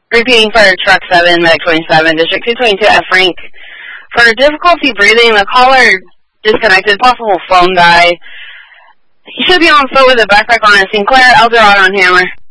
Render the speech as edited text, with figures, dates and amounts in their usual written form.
Repeating for truck 7, Meg 27, District 222 F rank. For difficulty breathing, the caller disconnected, possible phone die. He should be on foot with a backpack on a Sinclair, Eldorado on Hammer.